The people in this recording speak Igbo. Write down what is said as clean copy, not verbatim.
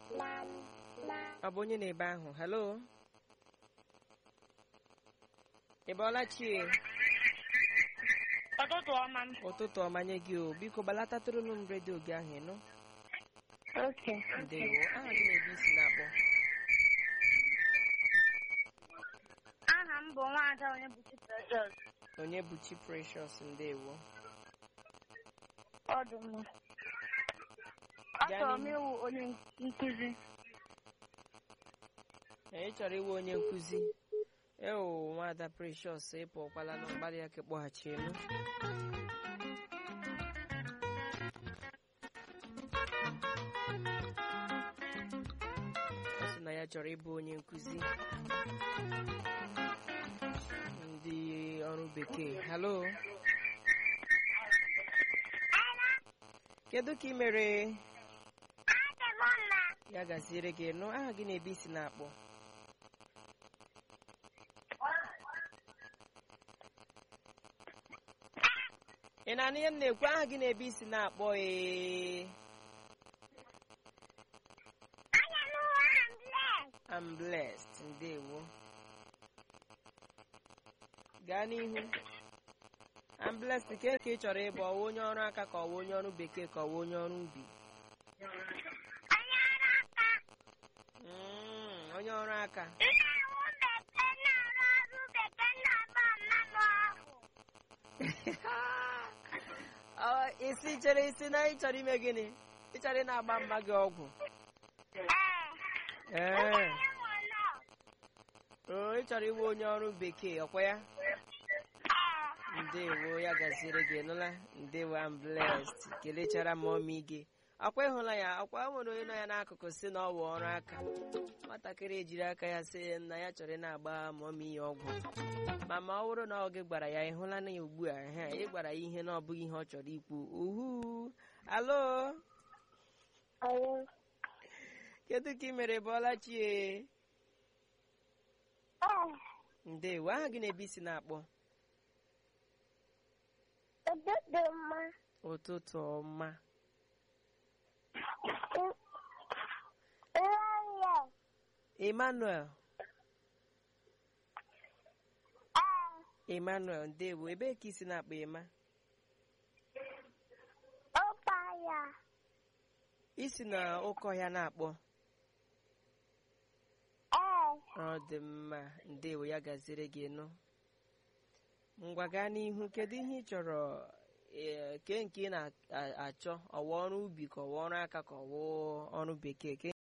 Ọ bụ onye na-ebe ahụ. Hello. Ị bọọla chi? Ụtụtụ ọma m. Ụtụtụ ọma nye gị o. Biko gbalatatụrụnụ m redio gị ahụ ịnụ. Oke. Ndewo. Aha gị na-ebe isi na-akpọ. Aha m bụ Nwaada Onyebuchi Precious. Onyebuchi Precious, ndewo. Ọ dị mma. Achọrọ m ịwụ onye nkụzi. Ị chọrọ ịwụ onye nkụzi? Ewo, Nwaada Precious, ịpụkwala na mgbalị ya ka kpọghachi elu. Ọ sị na ya chọrọ ịbụ onye nkụzi ndị ọrụ bekee. Hello. Kedu ka ị mere? Ya gaziere gị nụ. Aha gị na-ebe isi na-akpọ. Ị na-anụ ihe m na-ekwu? Aha gị na-ebe isi na-akpọ I'm blessed. Ndewo. Gaa n'ihu. I'm blessed. Ka ị chọrọ ịbụ ọwa onye ọrụ aka ka ọwa onye ọrụ bekee ka ọwa onye ọrụ ubi? Onye ọrụ aka. Isi chere isi na ị chọrọ ime gịnị? Ị chọrọ ị na-agba mma gị ọgwụ? Ị chọrọ ịbụ onye ọrụ bekee, ọkwa ya? Ndewo, ya gaziere gị nụla. Ndewo, I'm blessed. Kelechara m ọmị gị. Akwa ịhụla ya, akwa nwere onye nọ ya n'akụkụ si na ọ bụ ọrụ aka. Nwatakịrị ejiri aka ya sị na ya chọrọ ị na-agba mọmị ya ọgwụ. Ma ọ bụrụ na ọ gị gwara ya, ịhụla na ya ugbu a, ị gwara ya ihe na ọ bụghị ihe ọ chọrọ ikwu. Alo. Kedu ka ị mere? Bọọla chi? Ndewo. Aha gị na-ebe isi na-akpọ? Ụtụtụ ọma. Emmanuel. Emmanuel, ndewo. Ebee ka isi na-akpọ Ema? Isi na ụkọ ya na-akpọ? Ọ dị mma. Ndewo, ya gaziri gị nụ. Ngwa gaa n'ihu. Kedu ihe ị chọrọ? Ke nke ị na-achọ? Ọwa ọrụ ubi ka ọwa ọrụ aka ka ọwa ọrụ bekee?